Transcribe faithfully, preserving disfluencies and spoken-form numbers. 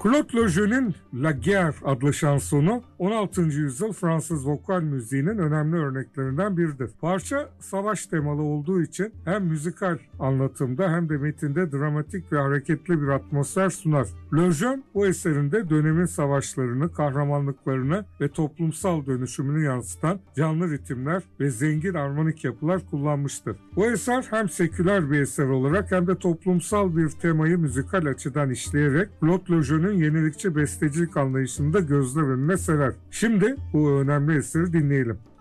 Claude Lejeun'ün La Guerre adlı şansonu on altıncı yüzyıl Fransız vokal müziğinin önemli örneklerinden biridir. Parça savaş temalı olduğu için hem müzikal anlatımda hem de metinde dramatik ve hareketli bir atmosfer sunar. Lejeun bu eserinde dönemin savaşlarını, kahramanlıklarını ve toplumsal dönüşümünü yansıtan canlı ritimler ve zengin armonik yapılar kullanmıştır. Bu eser hem seküler bir eser olarak hem de toplumsal bir temayı müzikal açıdan işleyerek Claude Lejeun'ün yenilikçi bestecilik anlayışını da gözler önüne serer. Şimdi bu önemli eseri dinleyelim.